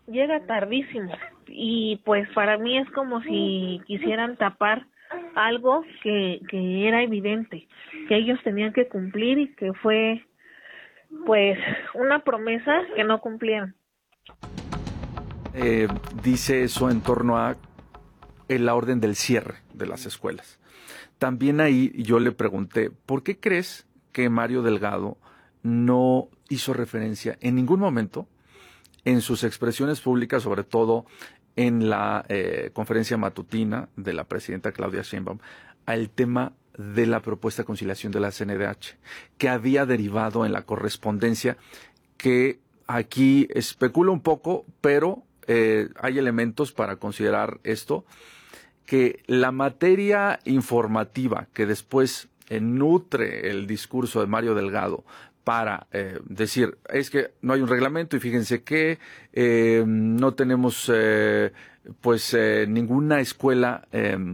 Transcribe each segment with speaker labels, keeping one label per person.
Speaker 1: llega tardísimo y pues para mí es como si quisieran tapar algo que era evidente, que ellos tenían que cumplir y que fue pues una promesa que no cumplieron.
Speaker 2: Dice eso en torno a la orden del cierre de las escuelas. También ahí yo le pregunté, ¿por qué crees que Mario Delgado no hizo referencia en ningún momento en sus expresiones públicas, sobre todo en la conferencia matutina de la presidenta Claudia Sheinbaum, al tema de la propuesta de conciliación de la CNDH, que había derivado en la correspondencia, que aquí especulo un poco, pero hay elementos para considerar esto, que la materia informativa que después nutre el discurso de Mario Delgado para decir, es que no hay un reglamento y fíjense que no tenemos ninguna escuela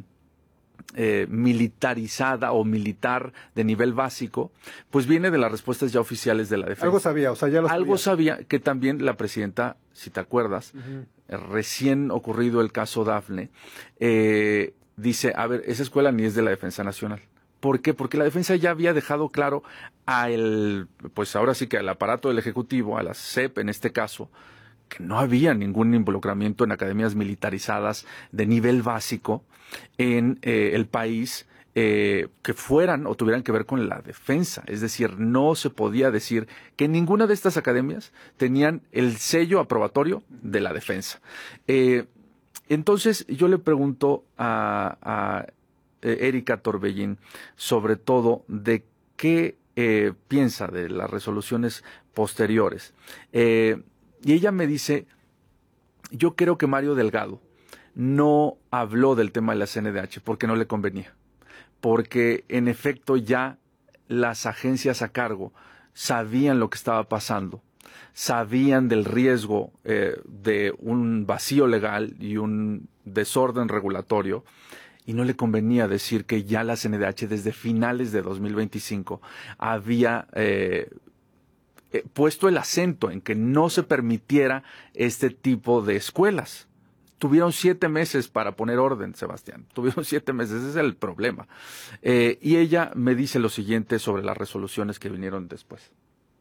Speaker 2: militarizada o militar de nivel básico, pues viene de las respuestas ya oficiales de la defensa.
Speaker 3: Algo sabía, o sea, ya lo
Speaker 2: Algo
Speaker 3: sabía.
Speaker 2: sabía que también la presidenta, si te acuerdas, recién ocurrido el caso Dafne, dice, a ver, esa escuela ni es de la Defensa Nacional. ¿Por qué? Porque la defensa ya había dejado claro pues ahora sí que al aparato del Ejecutivo, a la SEP en este caso, que no había ningún involucramiento en academias militarizadas de nivel básico en el país que fueran o tuvieran que ver con la defensa. Es decir, no se podía decir que ninguna de estas academias tenían el sello aprobatorio de la defensa. Entonces yo le pregunto a Erika Torbellín sobre todo de qué piensa de las resoluciones posteriores. Y ella me dice, yo creo que Mario Delgado no habló del tema de la CNDH porque no le convenía, porque en efecto ya las agencias a cargo sabían lo que estaba pasando, sabían del riesgo de un vacío legal y un desorden regulatorio, y no le convenía decir que ya la CNDH desde finales de 2025 había puesto el acento en que no se permitiera este tipo de escuelas. Tuvieron 7 meses para poner orden, Sebastián. Tuvieron 7 meses, ese es el problema. Y ella me dice lo siguiente sobre las resoluciones que vinieron después.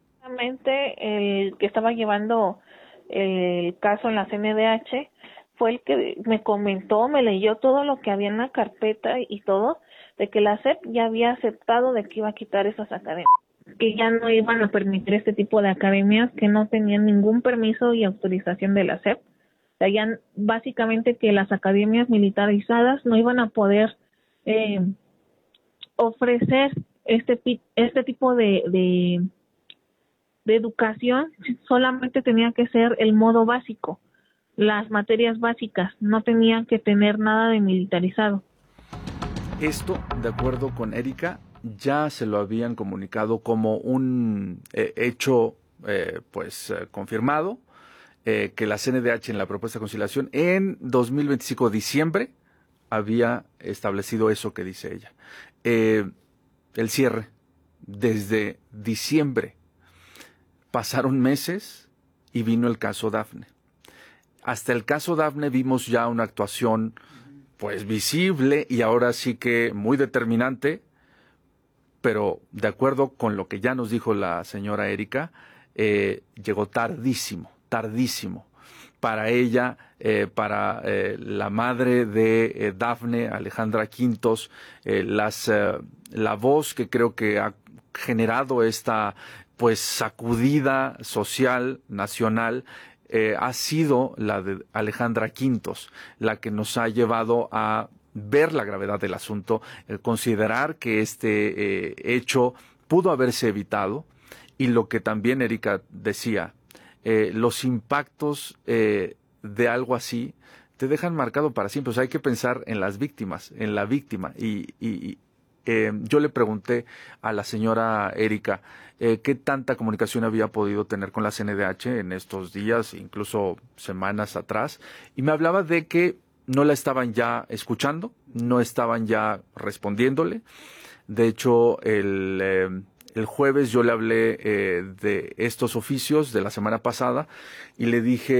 Speaker 1: El que estaba llevando el caso en la CNDH fue el que me comentó, me leyó todo lo que había en la carpeta y todo, de que la SEP ya había aceptado de que iba a quitar esas academias, que ya no iban a permitir este tipo de academias que no tenían ningún permiso y autorización de la SEP. O sea, ya básicamente que las academias militarizadas no iban a poder ofrecer este tipo de educación, solamente tenía que ser el modo básico, las materias básicas, no tenían que tener nada de militarizado.
Speaker 2: Esto, de acuerdo con Erika, ya se lo habían comunicado como un hecho confirmado, que la CNDH en la propuesta de conciliación en 2025 diciembre había establecido eso que dice ella. El cierre desde diciembre. Pasaron meses y vino el caso Dafne. Hasta el caso Dafne vimos ya una actuación pues visible y ahora sí que muy determinante, pero de acuerdo con lo que ya nos dijo la señora Erika, llegó tardísimo. Para ella, para la madre de Dafne, Alejandra Quintos, la voz que creo que ha generado esta pues sacudida social, nacional, ha sido la de Alejandra Quintos, la que nos ha llevado a ver la gravedad del asunto, considerar que este hecho pudo haberse evitado, y lo que también Erika decía, los impactos de algo así te dejan marcado para siempre. O sea, hay que pensar en las víctimas, en la víctima. Y yo le pregunté a la señora Erika qué tanta comunicación había podido tener con la CNDH en estos días, incluso semanas atrás, y me hablaba de que no la estaban ya escuchando, no estaban ya respondiéndole. De hecho, el jueves yo le hablé de estos oficios de la semana pasada y le dije